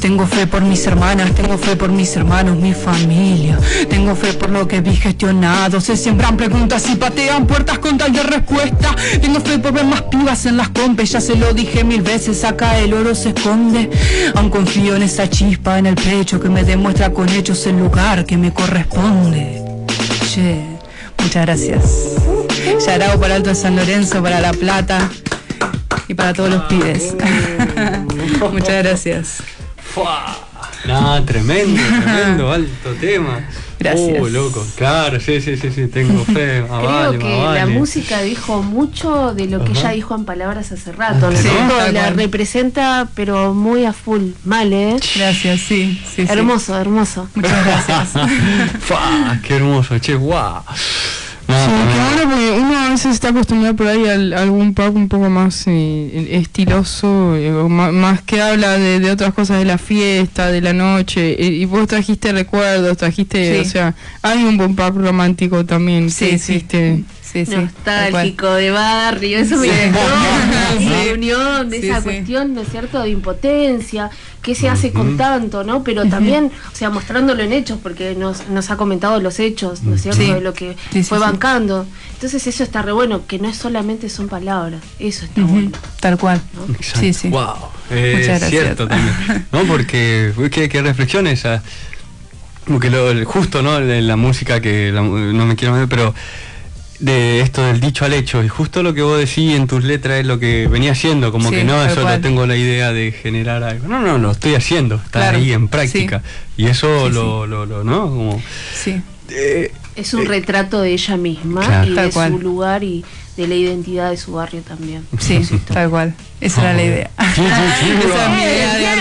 Tengo fe por mis hermanas, tengo fe por mis hermanos, mi familia. Tengo fe por lo que vi gestionado. Se siembran preguntas y patean puertas con tal de respuesta. Tengo fe por ver más pibas en las compes. Ya se lo dije 1000 veces, acá el oro se esconde. Aún confío en esa chispa en el pecho que me demuestra con hechos el lugar que me corresponde. Muchas gracias. Yarao para Alto de San Lorenzo, para La Plata y para todos los pibes. Muchas gracias. No, tremendo, alto tema. Gracias. Loco, claro, sí, tengo fe. Creo que la música dijo mucho de lo que ella dijo en palabras hace rato, ¿no? Sí, la representa, pero muy a full. Mal, ¿eh? Gracias, sí. Hermoso, hermoso. Muchas gracias. Qué hermoso, che, guau. No, sí, que bueno, porque uno a veces está acostumbrado por ahí a algún pop un poco más estiloso, más que habla de otras cosas, de la fiesta, de la noche, y vos trajiste recuerdos, o sea, hay un buen pop romántico también que existe. Sí, nostálgico, de barrio, eso me gustó, la unión de esa cuestión, ¿no es cierto?, de impotencia, que se hace con tanto, ¿no? Pero también, o sea, mostrándolo en hechos, porque nos ha comentado los hechos, ¿no es cierto?, de lo que fue bancando. Entonces eso está re bueno, que no es solamente son palabras, eso está bueno. Tal cual, ¿no? Sí. Wow, muchas gracias. Cierto también, ¿no? Porque, qué reflexiones, porque justo, ¿no?, la música que, no me quiero meter, pero de esto del dicho al hecho, y justo lo que vos decís en tus letras es lo que venía haciendo, como que no solo tengo la idea de generar algo, no, lo estoy haciendo, está ahí en práctica, y eso ¿no? Como es un retrato de ella misma, y de su lugar y de la identidad de su barrio también. Sí, tal cual. Esa era la idea. Esa es mi idea de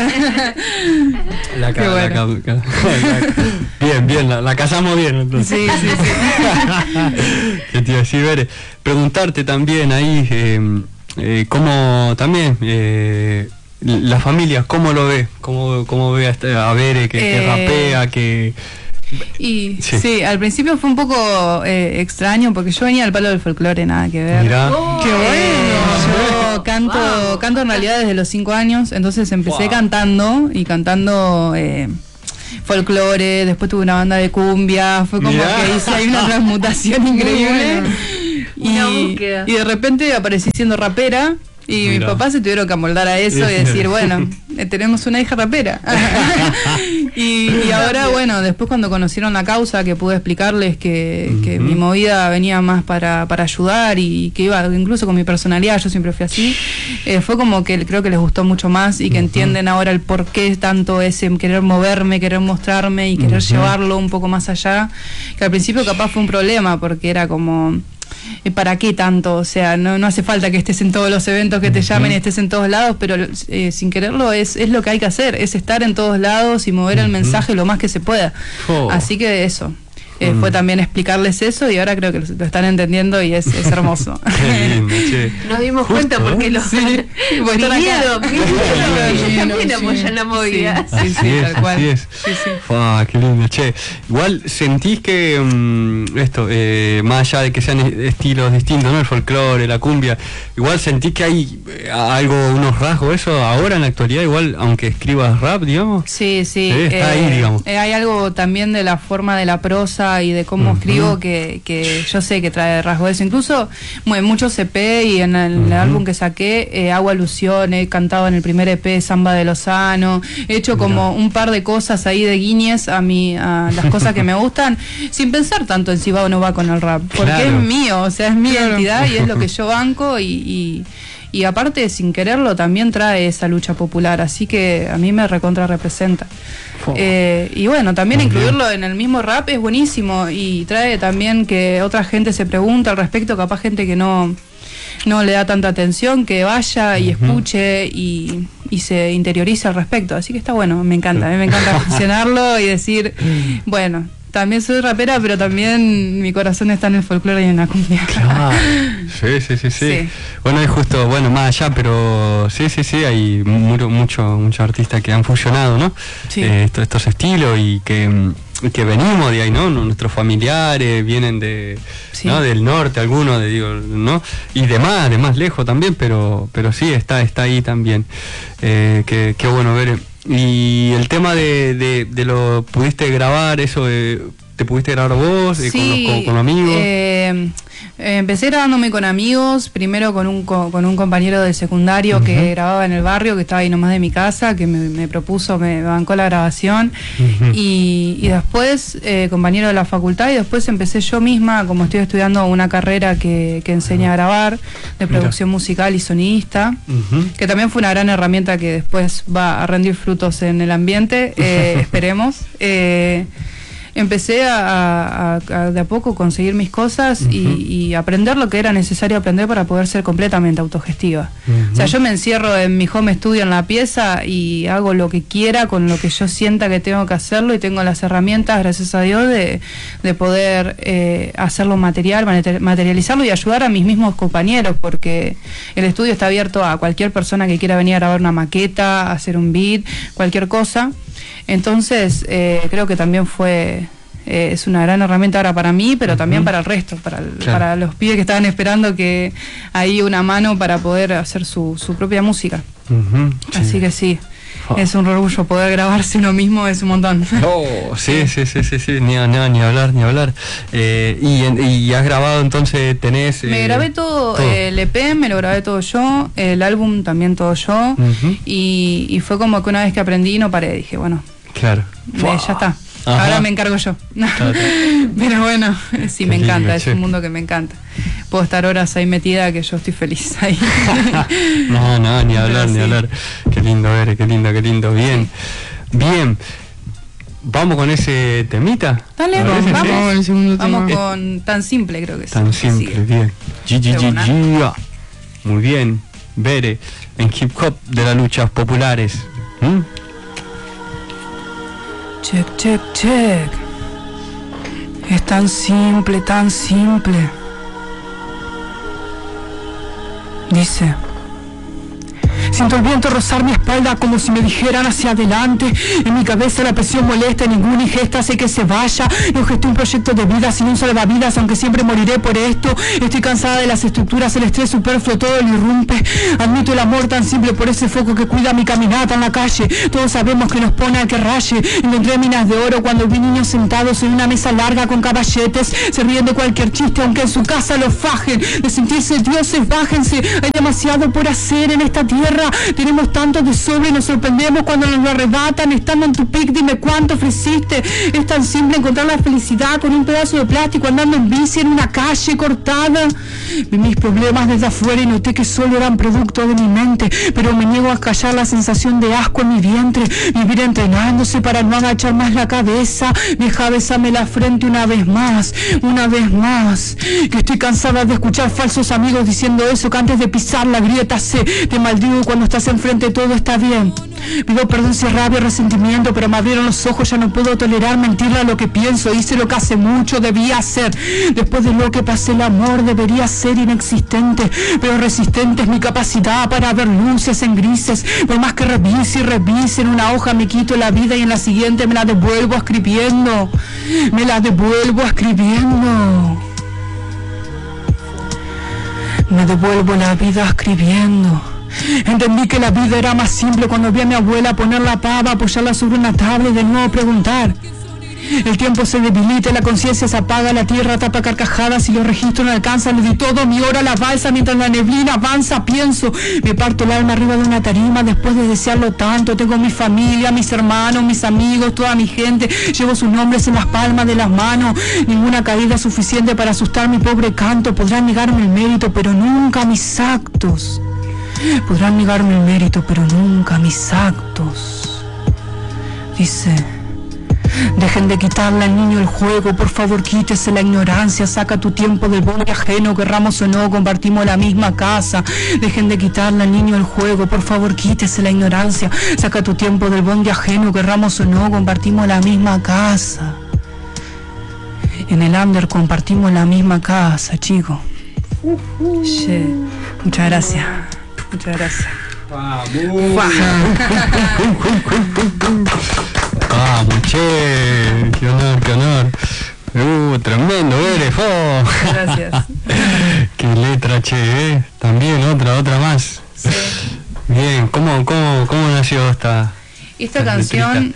arte. Bien, la casamos bien entonces. Sí. ¿Qué te iba a decir, Bere? Preguntarte también ahí, cómo también la familia, ¿cómo lo ve? ¿Cómo ve a Bere que rapea, que... Y sí, al principio fue un poco extraño porque yo venía al palo del folclore, nada que ver. Mirá. ¡Qué bueno! Yo canto en realidad desde los 5 años, entonces empecé cantando folclore, después tuve una banda de cumbia, fue como que hice ahí una transmutación increíble. Y de repente aparecí siendo rapera. Y mis papás se tuvieron que amoldar a eso y decir, bueno, tenemos una hija rapera. y ahora, bueno, después cuando conocieron la causa, que pude explicarles que mi movida venía más para ayudar y que iba incluso con mi personalidad, yo siempre fui así, fue como que creo que les gustó mucho más y que entienden ahora el por qué tanto ese querer moverme, querer mostrarme y querer llevarlo un poco más allá, que al principio capaz fue un problema porque era como... ¿para qué tanto? O sea, no hace falta que estés en todos los eventos, que te llamen y estés en todos lados, pero sin quererlo es lo que hay que hacer, es estar en todos lados y mover el mensaje lo más que se pueda. Así que eso. Fue también explicarles eso y ahora creo que lo están entendiendo y es hermoso. Qué lindo, che. Nos dimos cuenta porque los vinieron, ellos también apoyan la movida. Sí, tal cual. Así es. Qué lindo, che. Igual sentís que más allá de que sean estilos distintos, ¿no? El folclore, la cumbia, igual sentís que hay unos rasgos, eso ahora en la actualidad, igual, aunque escribas rap, digamos. Sí. Está ahí, digamos. Hay algo también de la forma de la prosa y de cómo escribo que yo sé que trae rasgo de eso. Incluso muchos EP y en el álbum que saqué hago alusión, he cantado en el primer EP Samba de Lozano, he hecho como un par de cosas ahí de guiñes a las cosas que me gustan, sin pensar tanto en si va o no va con el rap, porque es mío, o sea, es mi identidad y es lo que yo banco y aparte sin quererlo también trae esa lucha popular, así que a mí me recontra representa. Y bueno, también incluirlo en el mismo rap es buenísimo y trae también que otra gente se pregunta al respecto, capaz gente que no le da tanta atención, que vaya y escuche y se interiorice al respecto, así que está bueno, me encanta, a mí me encanta funcionarlo y decir, bueno, también soy rapera, pero tamén mi corazón está en el folclore y en la cumbia. Claro. Sí. Bueno, es justo, más allá, pero sí, hay muchos artistas que han fusionado, ¿no? Sí. Estos estilos y que venimos de ahí, ¿no? Nuestros familiares vienen ¿no? Del norte, algunos, ¿no? Y de más lejos también, pero sí, está ahí también. Qué bueno ver. Y el tema de lo pudiste grabar, eso, ¿te pudiste grabar vos sí, con amigos? Empecé grabándome con amigos, primero con un compañero del secundario que grababa en el barrio, que estaba ahí nomás de mi casa, que me propuso, me bancó la grabación, y después compañero de la facultad, y después empecé yo misma, como estoy estudiando una carrera que enseña a grabar, de producción musical y sonidista, que también fue una gran herramienta que después va a rendir frutos en el ambiente, esperemos. Empecé de a poco conseguir mis cosas y aprender lo que era necesario aprender para poder ser completamente autogestiva. O sea, yo me encierro en mi home studio en la pieza y hago lo que quiera con lo que yo sienta que tengo que hacerlo, y tengo las herramientas, gracias a Dios, de poder hacerlo materializarlo y ayudar a mis mismos compañeros, porque el estudio está abierto a cualquier persona que quiera venir a grabar una maqueta, hacer un beat, cualquier cosa. Entonces creo que también es una gran herramienta ahora para mí, pero también para el resto, para los pibes que estaban esperando que hay una mano para poder hacer su propia música. Así que sí, es un orgullo poder grabarse uno mismo, es un montón. Sí, ni hablar. Y has grabado, entonces tenés... me grabé todo. El EP me lo grabé todo yo, el álbum también todo yo, y fue como que una vez que aprendí no paré, dije, bueno, claro, ya está. Ahora me encargo yo. Pero bueno, sí, me encanta, es un mundo que me encanta. Puedo estar horas ahí metida, que yo estoy feliz ahí. No, ni hablar. Qué lindo, qué lindo. Bien. ¿Vamos con ese temita? Dale, vamos con Tan Simple, creo que es. Tan Simple, bien. G. Muy bien. Bere, en hip hop de las luchas populares. Check. Es tan simple. Dice: siento el viento rozar mi espalda como si me dijeran hacia adelante. En mi cabeza la presión molesta, ninguna ingesta hace que se vaya. No gesté un proyecto de vida sin un salvavidas, aunque siempre moriré por esto. Estoy cansada de las estructuras, el estrés superfluo, todo lo irrumpe. Admito el amor tan simple por ese foco que cuida mi caminata en la calle. Todos sabemos que nos pone al que raye. Encontré minas de oro cuando vi niños sentados en una mesa larga con caballetes. Se ríen de cualquier chiste, aunque en su casa los fajen. De sentirse dioses, bájense. Hay demasiado por hacer en esta tierra. Tenemos tanto de sobra y nos sorprendemos cuando nos lo arrebatan. Estando en tu pic, dime cuánto ofreciste. Es tan simple encontrar la felicidad con un pedazo de plástico andando en bici en una calle cortada. Vi mis problemas desde afuera y noté que solo eran producto de mi mente, pero me niego a callar la sensación de asco en mi vientre. Vivir entrenándose para no agachar más la cabeza. Deja besarme la frente una vez más. Que estoy cansada de escuchar falsos amigos diciendo eso, que antes de pisar la grieta te maldigo cuando estás enfrente, todo está bien. Pido perdón si es rabia o resentimiento, pero me abrieron los ojos, ya no puedo tolerar mentirle a lo que pienso. Hice lo que hace mucho debía hacer. Después de lo que pasé, el amor debería ser inexistente, pero resistente es mi capacidad para ver luces en grises. Por más que revise en una hoja me quito la vida y en la siguiente me la devuelvo escribiendo. Me devuelvo la vida escribiendo. Entendí que la vida era más simple cuando vi a mi abuela poner la pava, apoyarla sobre una tabla y de nuevo preguntar. El tiempo se debilita, la conciencia se apaga, la tierra tapa carcajadas y los registros no alcanzan. Le di todo mi hora a la balsa mientras la neblina avanza, pienso. Me parto el alma arriba de una tarima después de desearlo tanto. Tengo mi familia, mis hermanos, mis amigos, toda mi gente. Llevo sus nombres en las palmas de las manos. Ninguna caída suficiente para asustar mi pobre canto. Podrán negarme el mérito, pero nunca mis actos. Dice: dejen de quitarle al niño el juego, por favor quítese la ignorancia, saca tu tiempo del bote ajeno, querramos o no, compartimos la misma casa. Dejen de quitarle al niño el juego, por favor quítese la ignorancia, saca tu tiempo del bote ajeno, querramos o no, compartimos la misma casa. En el under compartimos la misma casa, chicos. Muchas gracias. Vamos, che, qué honor. Tremendo, eres. Gracias. Qué letra, che, También otra más. Sí. Bien, ¿cómo nació esta esta canción,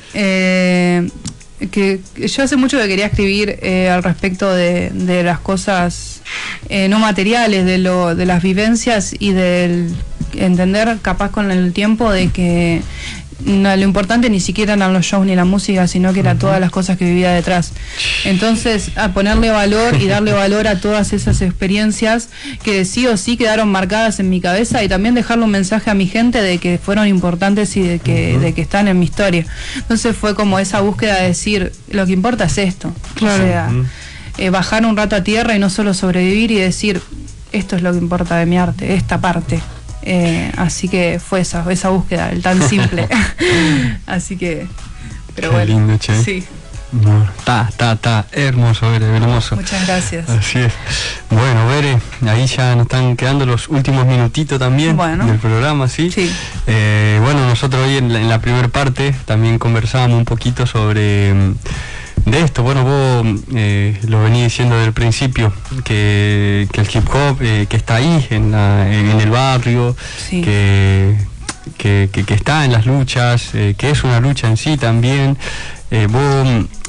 que yo hace mucho que quería escribir al respecto de las cosas no materiales, de las vivencias y del entender capaz con el tiempo de que no, lo importante ni siquiera eran los shows ni la música, sino que era todas las cosas que vivía detrás. Entonces, a ponerle valor y darle valor a todas esas experiencias que sí o sí quedaron marcadas en mi cabeza, y también dejarle un mensaje a mi gente de que fueron importantes y de que están en mi historia. Entonces fue como esa búsqueda de decir, lo que importa es esto. Claro. O sea, bajar un rato a tierra y no solo sobrevivir y decir, esto es lo que importa de mi arte, esta parte. Así que fue esa búsqueda, el tan simple. Así que, pero qué bueno, lindo, che. sí. No, está hermoso, Bere, hermoso. Muchas gracias. Así es. Bueno, Bere, ahí ya nos están quedando los últimos minutitos también del programa, ¿sí? Sí. Bueno, nosotros hoy en la primera parte también conversábamos un poquito sobre de esto. Bueno, vos lo venís diciendo desde el principio, que el hip hop que está ahí en el barrio, sí, que está en las luchas, que es una lucha en sí también. Vos,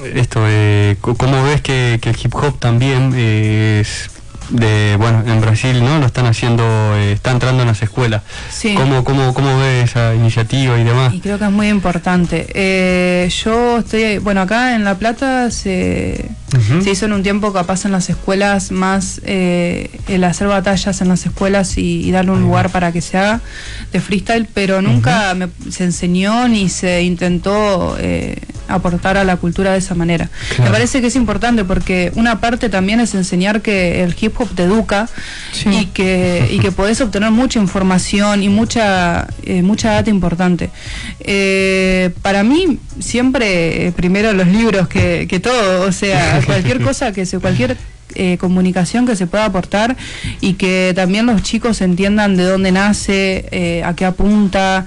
¿cómo ves que el hip hop también es bueno, en Brasil, ¿no? Lo están haciendo, está entrando en las escuelas. Sí. ¿Cómo ves esa iniciativa y demás? Y creo que es muy importante. Yo estoy, bueno, acá en La Plata se hizo en un tiempo capaz en las escuelas más el hacer batallas en las escuelas y darle un lugar para que se haga de freestyle, pero nunca se enseñó ni se intentó aportar a la cultura de esa manera. Claro. Me parece que es importante porque una parte también es enseñar que el hip hop te educa, sí, y que podés obtener mucha información y mucha data importante. Para mí siempre primero los libros que todo, o sea, cualquier cosa cualquier comunicación que se pueda aportar, y que también los chicos entiendan de dónde nace, a qué apunta,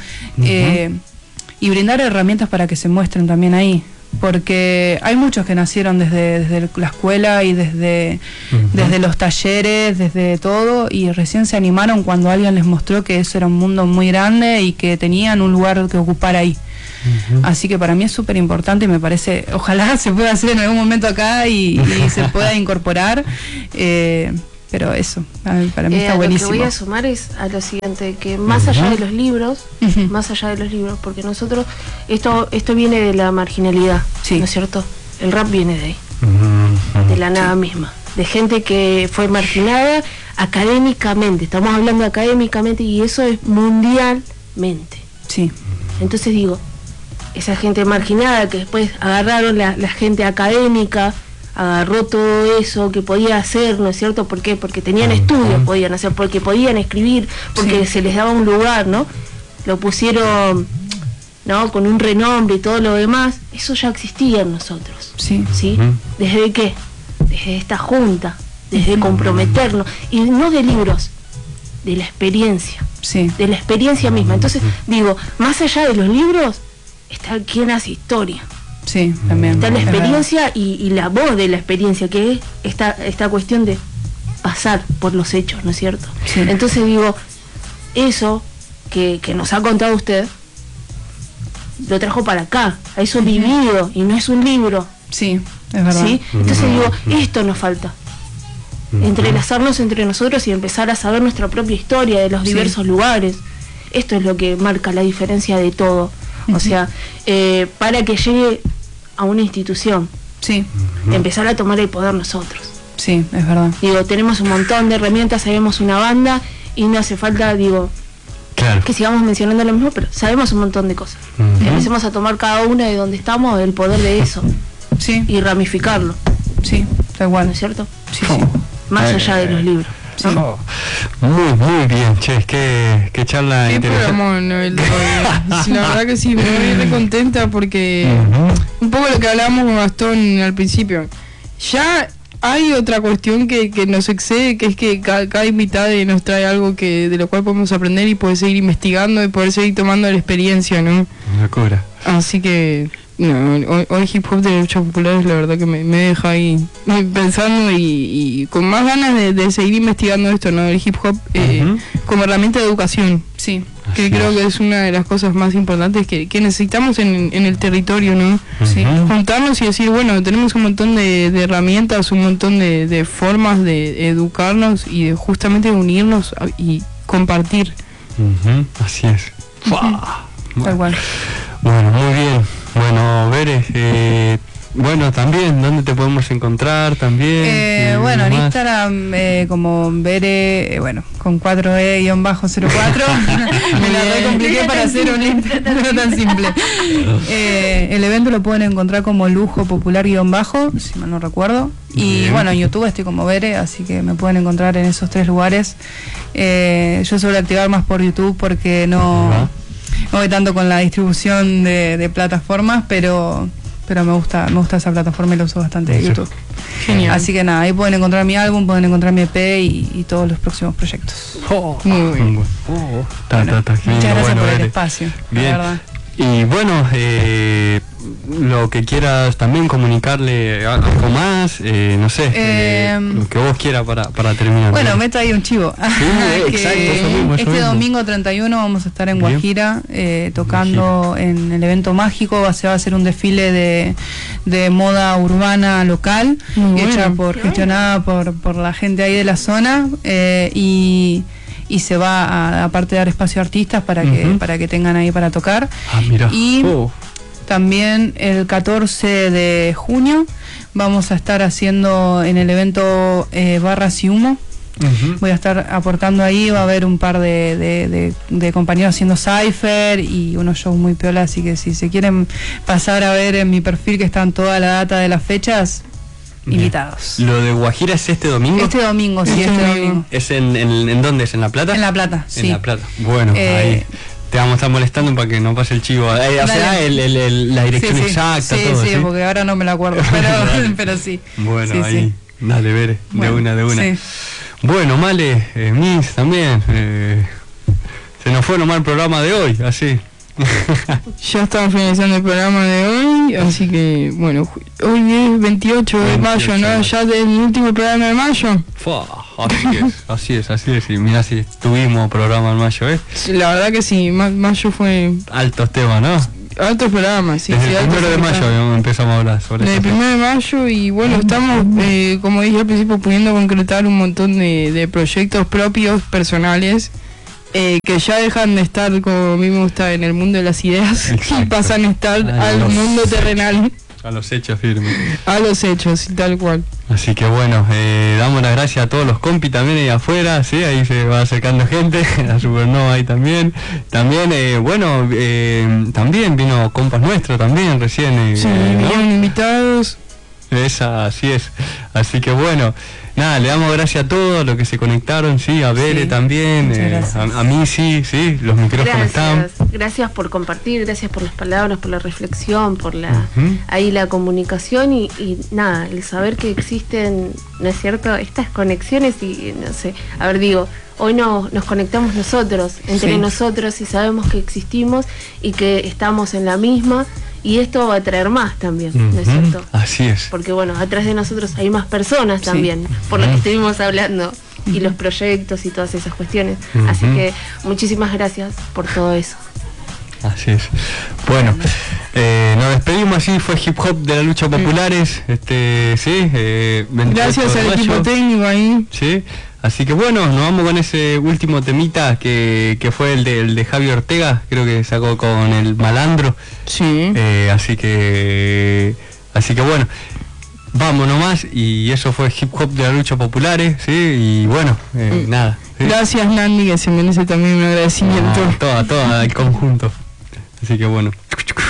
y brindar herramientas para que se muestren también ahí, porque hay muchos que nacieron desde la escuela y desde los talleres, desde todo, y recién se animaron cuando alguien les mostró que eso era un mundo muy grande y que tenían un lugar que ocupar ahí. Así que para mí es súper importante y me parece, ojalá se pueda hacer en algún momento acá y se pueda incorporar, pero eso, para mí está buenísimo. Lo que voy a sumar es a lo siguiente, que más allá de los libros, porque nosotros, esto viene de la marginalidad, sí, ¿no es cierto? El rap viene de ahí, de la nada misma, de gente que fue marginada académicamente, estamos hablando académicamente, y eso es mundialmente. Sí. Entonces digo, esa gente marginada que después agarraron la gente académica, agarró todo eso que podía hacer, ¿no es cierto? ¿Por qué? Porque tenían estudios, podían hacer, porque podían escribir, porque se les daba un lugar, ¿no? Lo pusieron, ¿no? Con un renombre y todo lo demás. Eso ya existía en nosotros. Sí. ¿Sí? ¿Desde qué? Desde esta junta, desde comprometernos, y no de libros, de la experiencia. Sí. De la experiencia misma. Entonces, digo, más allá de los libros, está quien hace historia. Sí, también. Está la experiencia y la voz de la experiencia, que es esta cuestión de pasar por los hechos, ¿no es cierto? Sí. Entonces digo, eso que nos ha contado usted, lo trajo para acá, a eso vivido, y no es un libro. Sí, es verdad. ¿Sí? Entonces digo, esto nos falta. Entrelazarnos entre nosotros y empezar a saber nuestra propia historia de los diversos lugares. Esto es lo que marca la diferencia de todo. O sea, para que llegue a una institución, sí, empezar a tomar el poder nosotros. Sí, es verdad. Digo, tenemos un montón de herramientas, sabemos una banda y no hace falta, digo, claro, que sigamos mencionando lo mismo, pero sabemos un montón de cosas. Empecemos a tomar cada una de donde estamos el poder de eso, sí, y ramificarlo. Sí, da igual, ¿no es cierto? Sí, sí. Más allá de los libros. Sí. Muy bien, che, qué charla interesante. La verdad que sí, me voy contenta porque un poco lo que hablábamos con Gastón al principio, ya hay otra cuestión que nos excede, que es que cada invitado nos trae algo de lo cual podemos aprender y poder seguir investigando y poder seguir tomando la experiencia, ¿no? Una cura. Así que No, hoy hip hop de lucha popular la verdad que me deja ahí pensando y con más ganas de seguir investigando esto, ¿no? El hip hop como herramienta de educación. Sí. Que creo que es una de las cosas más importantes que necesitamos en el territorio, ¿no? Sí. Juntarnos y decir, bueno, tenemos un montón de herramientas, un montón de formas de educarnos y de justamente unirnos y compartir. Así es. Tal cual. Bueno, muy bien. Bueno, Bere, bueno, también, ¿dónde te podemos encontrar también? Bueno, en Instagram como Bere, bueno, con 4E-04. Me la recompliqué para hacer un link no tan simple. El evento lo pueden encontrar como Lujo Popular _, si mal no recuerdo. Y bien. Bueno, en YouTube estoy como Bere, así que me pueden encontrar en esos 3 lugares. Yo suelo activar más por YouTube porque no voy tanto con la distribución de plataformas, pero me gusta esa plataforma y la uso bastante de YouTube. Genial. Así que nada, ahí pueden encontrar mi álbum, pueden encontrar mi EP y todos los próximos proyectos. Muy bien. Muchas gracias por el espacio. Bien. La verdad. Y bueno, lo que quieras también comunicarle algo más, no sé, lo que vos quieras para terminar. Bueno, meto ahí un chivo. Sí, exacto, eso mismo, este domingo 31 vamos a estar en Guajira tocando en el evento mágico. Se va a hacer un desfile de moda urbana local, hecha gestionada por la gente ahí de la zona y se va aparte de dar espacio a artistas para que tengan ahí para tocar. Mira. Y también el 14 de junio vamos a estar haciendo en el evento Barras y Humo. Voy a estar aportando ahí, va a haber un par de compañeros haciendo cypher y unos shows muy piola, así que si se quieren pasar a ver en mi perfil que están toda la data de las fechas, invitados. ¿Lo de Guajira es este domingo? Este domingo, sí, este domingo. ¿Es en dónde? ¿Es en La Plata? En La Plata, sí. En La Plata. Bueno, ahí te vamos a estar molestando para que no pase el chivo. O sea, la dirección exacta, todo. Sí, porque ahora no me la acuerdo, pero sí. Bueno, sí, ahí, dale, Bere, bueno, de una. Sí. Bueno, Male, Miss también. Se nos fue nomás el programa de hoy, así. Ya estamos finalizando el programa de hoy, así que bueno, hoy es 28 de mayo, ¿no? Ya del último programa de mayo. Así es. Y mirá si tuvimos programa en mayo, La verdad que sí, mayo fue... Altos temas, ¿no? Altos programas, sí. Desde el 1 de mayo empezamos a hablar sobre eso. Desde el 1 de mayo y bueno, estamos, como dije al principio, pudiendo concretar un montón de proyectos propios, personales, que ya dejan de estar, como a mí me gusta, en el mundo de las ideas. Exacto. Y pasan a estar al mundo terrenal. A los hechos firmes. A los hechos, tal cual. Así que bueno, damos las gracias a todos los compis también ahí afuera, sí, ahí se va acercando gente, a Supernova ahí también. También, también vino compas nuestros también recién. Sí, vinieron invitados. Así es. Así que bueno, nada, le damos gracias a todos los que se conectaron, sí, a Bere también, a mí sí, los micrófonos están. Gracias por compartir, gracias por las palabras, por la reflexión, por ahí la comunicación y nada, el saber que existen, ¿no es cierto?, estas conexiones y no sé, a ver, digo, hoy nos conectamos nosotros, entre nosotros y sabemos que existimos y que estamos en la misma. Y esto va a traer más también, ¿no es cierto? Así es. Porque bueno, atrás de nosotros hay más personas también, por lo que estuvimos hablando, y los proyectos y todas esas cuestiones. Así que muchísimas gracias por todo eso. Así es. Bueno, nos despedimos así, fue Hip Hop de la Lucha Populares, gracias al equipo técnico ahí. Sí. Así que bueno, nos vamos con ese último temita que fue el de Javi Ortega, creo que sacó con el Malandro. Sí. Así que bueno, vamos nomás, y eso fue Hip Hop de la Lucha Populares, sí, y bueno, nada. ¿Sí? Gracias, Nandi, que se merece también un agradecimiento. Toda el conjunto. Así que bueno.